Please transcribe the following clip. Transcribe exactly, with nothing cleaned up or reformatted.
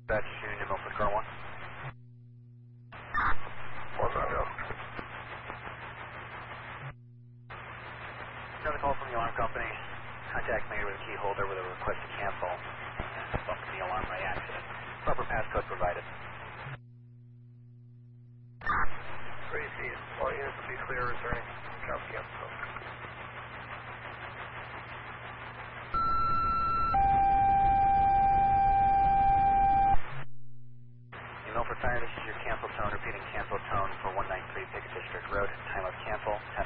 Dispatch to New Milford, car one. one nine zero. Another call from the alarm company. Contact made with a key holder with a request to cancel. Bumped the alarm by accident. Proper passcode provided. three C, all units will be clear returning. Count cancel. New Milford Fire, this is your cancel tone, repeating cancel tone for one nine three Pickett District Road. Time of cancel,